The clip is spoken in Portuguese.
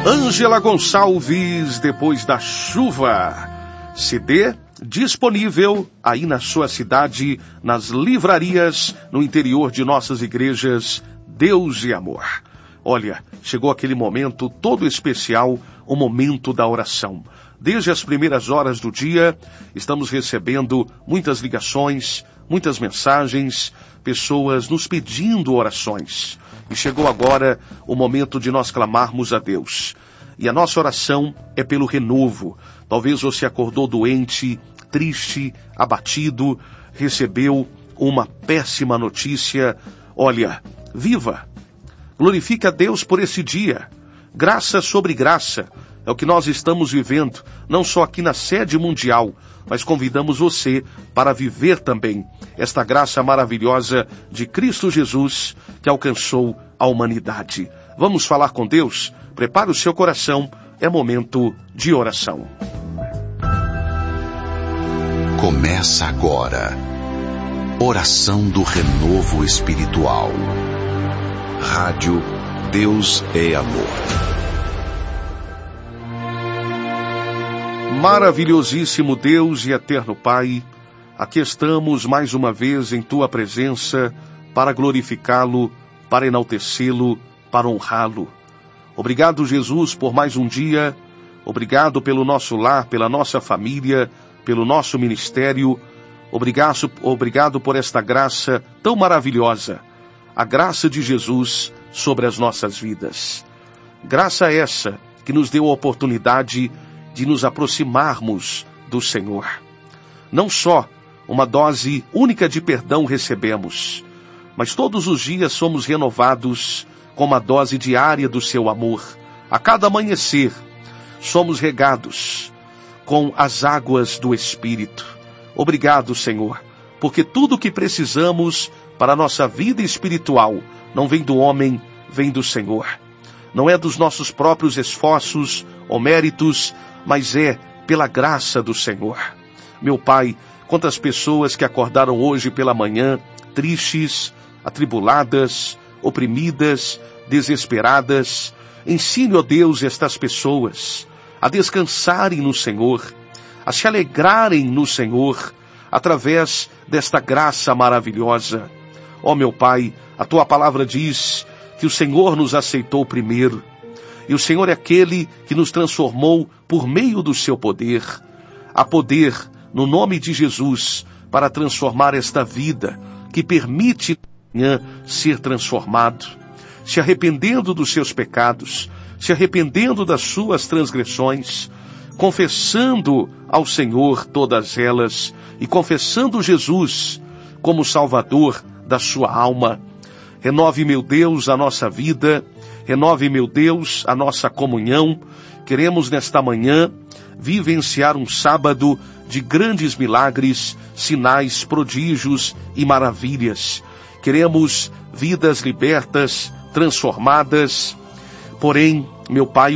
Ângela Gonçalves, Depois da Chuva. CD disponível aí na sua cidade, nas livrarias, no interior de nossas igrejas. Deus e Amor. Olha, chegou aquele momento todo especial, o momento da oração. Desde as primeiras horas do dia, estamos recebendo muitas ligações, muitas mensagens, pessoas nos pedindo orações. E chegou agora o momento de nós clamarmos a Deus. E a nossa oração é pelo renovo. Talvez você acordou doente, triste, abatido, recebeu uma péssima notícia. Olha, viva! Glorifique a Deus por esse dia. Graça sobre graça. É o que nós estamos vivendo, não só aqui na sede mundial, mas convidamos você para viver também esta graça maravilhosa de Cristo Jesus que alcançou a humanidade. Vamos falar com Deus? Prepare o seu coração, é momento de oração. Começa agora. Oração do Renovo Espiritual. Rádio Deus é Amor. Maravilhosíssimo Deus e eterno Pai, aqui estamos mais uma vez em Tua presença para glorificá-lo, para enaltecê-lo, para honrá-lo. Obrigado, Jesus, por mais um dia. Obrigado pelo nosso lar, pela nossa família, pelo nosso ministério. Obrigado por esta graça tão maravilhosa, a graça de Jesus sobre as nossas vidas. Graça essa que nos deu a oportunidade de nos aproximarmos do Senhor. Não só uma dose única de perdão recebemos, mas todos os dias somos renovados com uma dose diária do seu amor. A cada amanhecer, somos regados com as águas do Espírito. Obrigado, Senhor, porque tudo o que precisamos para a nossa vida espiritual não vem do homem, vem do Senhor. Não é dos nossos próprios esforços ou méritos, mas é pela graça do Senhor. Meu Pai, quantas pessoas que acordaram hoje pela manhã, tristes, atribuladas, oprimidas, desesperadas. Ensine, ó Deus, estas pessoas a descansarem no Senhor, a se alegrarem no Senhor, através desta graça maravilhosa. Ó meu Pai, a Tua palavra diz que o Senhor nos aceitou primeiro. E o Senhor é aquele que nos transformou por meio do seu poder. Há poder no nome de Jesus para transformar esta vida que permite ser transformado, se arrependendo dos seus pecados, se arrependendo das suas transgressões, confessando ao Senhor todas elas e confessando Jesus como Salvador da sua alma. Renove, meu Deus, a nossa vida. Renove, meu Deus, a nossa comunhão. Queremos nesta manhã vivenciar um sábado de grandes milagres, sinais, prodígios e maravilhas. Queremos vidas libertas, transformadas. Porém, meu Pai,